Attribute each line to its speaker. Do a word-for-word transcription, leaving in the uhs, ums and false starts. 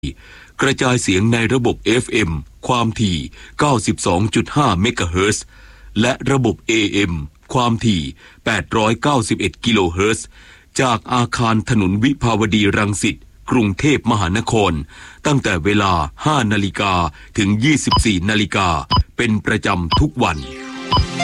Speaker 1: กระจายเสียงในระบบ เอฟ เอ็ม ความถี่ เก้าสิบสองจุดห้า เมกะเฮิรตซ์และระบบ เอ เอ็ม ความถี่ แปดร้อยเก้าสิบเอ็ด กิโลเฮิรตซ์จากอาคารถนนวิภาวดีรังสิตกรุงเทพมหานครตั้งแต่เวลา ห้านาฬิกาถึง ยี่สิบสี่นาฬิกาเป็นประจำทุกวัน